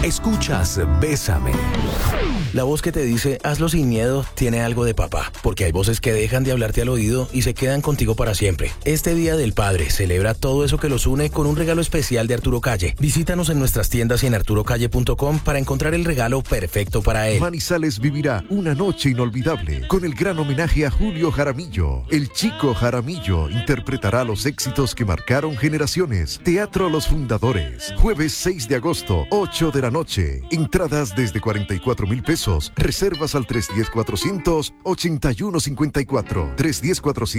Escuchas Bésame. La voz que te dice, hazlo sin miedo, tiene algo de papá, porque hay voces que dejan de hablarte al oído y se quedan contigo para siempre. Este Día del Padre celebra todo eso que los une con un regalo especial de Arturo Calle. Visítanos en nuestras tiendas y en arturocalle.com para encontrar el regalo perfecto para él. Manizales vivirá una noche inolvidable con el gran homenaje a Julio Jaramillo. El Chico Jaramillo interpretará los éxitos que marcaron generaciones. Teatro Los Fundadores, jueves 6 de agosto, 8 de la noche. Entradas desde 44,000 pesos. Reservas al 310-400-8154. 310-400.